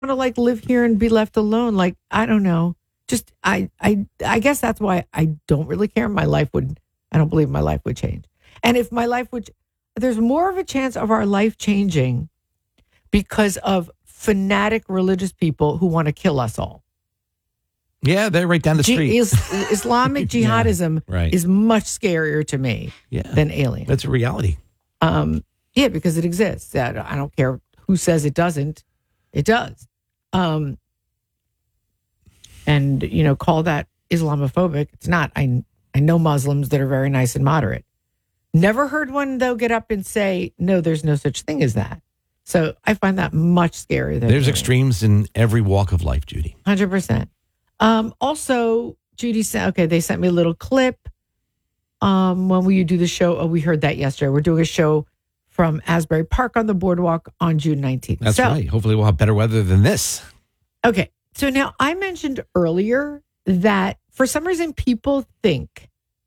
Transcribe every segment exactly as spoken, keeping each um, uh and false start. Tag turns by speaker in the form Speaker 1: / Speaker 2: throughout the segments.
Speaker 1: want to like live here and be left alone. Like, I don't know. Just, I, I, I guess that's why I don't really care. My life would, I don't believe my life would change. And if my life would, there's more of a chance of our life changing because of fanatic religious people who want to kill us all.
Speaker 2: Yeah, they're right down the
Speaker 1: G-
Speaker 2: street.
Speaker 1: is, Islamic jihadism
Speaker 2: yeah, right.
Speaker 1: is much scarier to me
Speaker 2: yeah.
Speaker 1: than aliens.
Speaker 2: That's a reality.
Speaker 1: Um, yeah, because it exists. I don't, I don't care who says it doesn't. It does. Um, and, you know, call that Islamophobic. It's not. I, I know Muslims that are very nice and moderate. Never heard one, though, get up and say, no, there's no such thing as that. So I find that much scarier. Than
Speaker 2: There's
Speaker 1: aliens.
Speaker 2: extremes in every walk of life, Judy.
Speaker 1: one hundred percent. Um, also, Judy said, okay, they sent me a little clip. Um, when will you do the show? Oh, we heard that yesterday. We're doing a show from Asbury Park on the boardwalk on June nineteenth.
Speaker 2: That's
Speaker 1: so,
Speaker 2: right. Hopefully we'll have better weather than this.
Speaker 1: Okay. So now I mentioned earlier that for some reason people think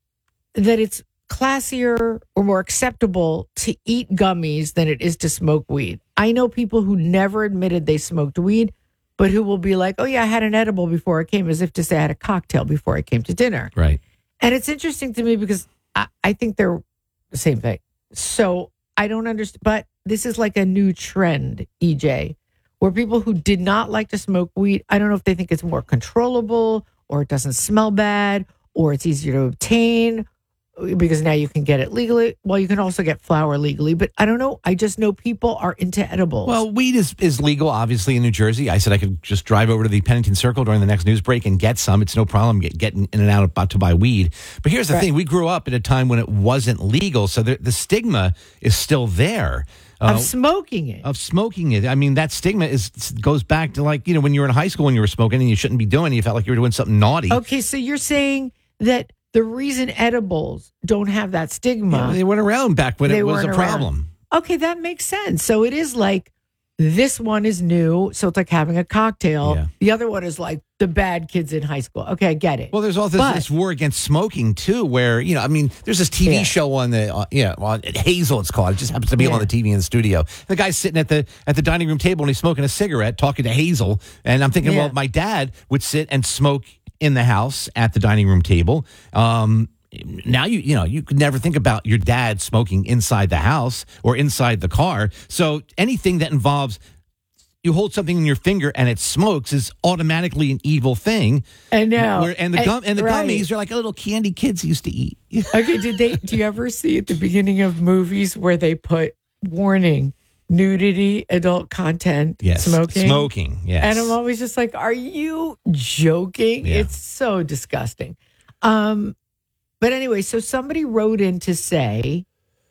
Speaker 1: that it's classier or more acceptable to eat gummies than it is to smoke weed. I know people who never admitted they smoked weed, but who will be like, oh, yeah, I had an edible before I came, as if to say I had a cocktail before I came to dinner.
Speaker 2: Right.
Speaker 1: And it's interesting to me because I, I think they're the same thing. So I don't understand. But this is like a new trend, E J, where people who did not like to smoke weed, I don't know if they think it's more controllable or it doesn't smell bad or it's easier to obtain because now you can get it legally. Well, you can also get flour legally, but I don't know. I just know people are into edibles.
Speaker 2: Well, weed is, is legal, obviously, in New Jersey. I said I could just drive over to the Pennington Circle during the next news break and get some. It's no problem get, getting in and out about to buy weed. But here's the
Speaker 1: right.
Speaker 2: thing. We grew up at a time when it wasn't legal, so the, the stigma is still there.
Speaker 1: Of
Speaker 2: Uh,
Speaker 1: smoking it.
Speaker 2: Of smoking it. I mean, that stigma is goes back to like, you know, when you were in high school and you were smoking and you shouldn't be doing it. You felt like you were doing something naughty.
Speaker 1: Okay, so you're saying that the reason edibles don't have that stigma.
Speaker 2: Yeah, they weren't around back when
Speaker 1: they
Speaker 2: it was a
Speaker 1: weren't
Speaker 2: problem.
Speaker 1: Around. Okay, that makes sense. So it is like this one is new, so it's like having a cocktail.
Speaker 2: Yeah.
Speaker 1: The other one is like the bad kids in high school. Okay, I get it.
Speaker 2: Well, there's all this,
Speaker 1: But-
Speaker 2: this war against smoking too, where you know, I mean, there's this T V
Speaker 1: Yeah.
Speaker 2: show on the, uh, yeah, on Hazel, it's called. It just happens to be
Speaker 1: Yeah.
Speaker 2: on the T V in the studio. The guy's sitting at the at the dining room table and he's smoking a cigarette, talking to Hazel, and I'm thinking,
Speaker 1: Yeah.
Speaker 2: well, my dad would sit and smoke in the house at the dining room table. Um, Now you you know you could never think about your dad smoking inside the house or inside the car. So anything that involves you hold something in your finger and it smokes is automatically an evil thing.
Speaker 1: I know.
Speaker 2: Where, and the gum and the
Speaker 1: right.
Speaker 2: gummies are like a little candy kids used to eat.
Speaker 1: Okay, did they? Do you ever see at the beginning of movies where they put warning, nudity, adult content,
Speaker 2: Yes,
Speaker 1: smoking,
Speaker 2: smoking. Yes,
Speaker 1: and I'm always just like, are you joking?
Speaker 2: Yeah.
Speaker 1: It's so disgusting. Um. But anyway, so somebody wrote in to say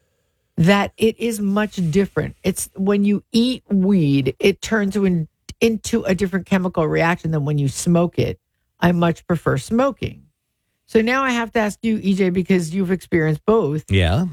Speaker 1: that it is much different. It's when you eat weed, it turns in, into a different chemical reaction than when you smoke it. I much prefer smoking. So now I have to ask you, E J, because you've experienced both.
Speaker 2: yeah.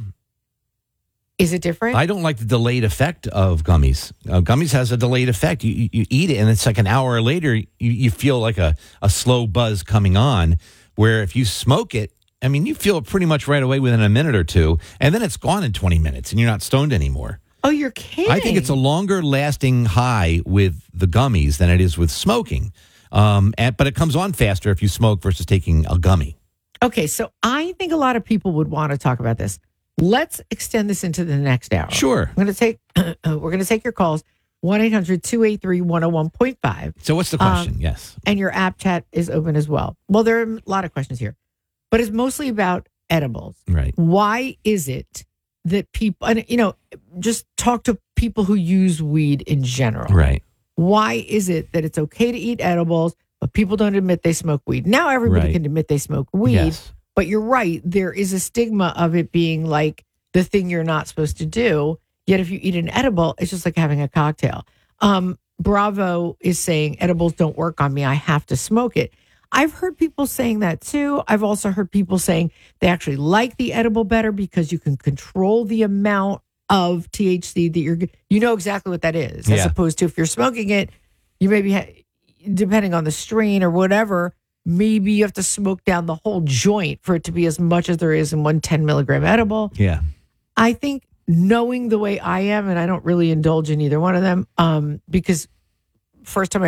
Speaker 1: Is it different?
Speaker 2: I don't like the delayed effect of gummies. Uh, gummies has a delayed effect. You, you you eat it, and it's like an hour later, you, you feel like a, a slow buzz coming on. Where if you smoke it, I mean, you feel it pretty much right away within a minute or two, and then it's gone in twenty minutes, and you're not stoned anymore.
Speaker 1: Oh, you're kidding.
Speaker 2: I think it's a longer lasting high with the gummies than it is with smoking. Um, and, but it comes on faster if you smoke versus taking a gummy.
Speaker 1: Okay, so I think a lot of people would want to talk about this. Let's extend this into the next hour.
Speaker 2: Sure.
Speaker 1: I'm going to take, we're going to take your calls, one eight hundred two eight three one oh one point five.
Speaker 2: So what's the question?
Speaker 1: Um,
Speaker 2: yes.
Speaker 1: And your app chat is open as well. Well, there are a lot of questions here, but it's mostly about edibles.
Speaker 2: Right.
Speaker 1: Why is it that people, and you know, just talk to people who use weed in general.
Speaker 2: Right.
Speaker 1: Why is it that it's okay to eat edibles, but people don't admit they smoke weed? Now everybody
Speaker 2: Right.
Speaker 1: can admit they smoke weed,
Speaker 2: Yes.
Speaker 1: but you're right. There is a stigma of it being like the thing you're not supposed to do. Yet if you eat an edible, it's just like having a cocktail. Um, Bravo is saying edibles don't work on me. I have to smoke it. I've heard people saying that too. I've also heard people saying they actually like the edible better because you can control the amount of T H C that you're, you know exactly what that is, as
Speaker 2: Yeah.
Speaker 1: opposed to if you're smoking it, you maybe, ha- depending on the strain or whatever, maybe you have to smoke down the whole joint for it to be as much as there is in one ten milligram edible.
Speaker 2: Yeah.
Speaker 1: I think knowing the way I am, and I don't really indulge in either one of them, um, because first time I